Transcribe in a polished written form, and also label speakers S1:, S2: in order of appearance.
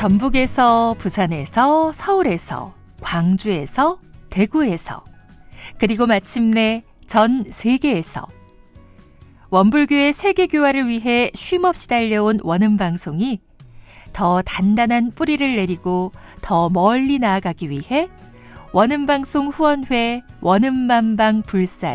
S1: 전북에서, 부산에서, 서울에서, 광주에서, 대구에서, 그리고 마침내 전 세계에서 원불교의 세계교화를 위해 쉼없이 달려온 원음방송이 더 단단한 뿌리를 내리고 더 멀리 나아가기 위해 원음방송 후원회 원음만방 불사를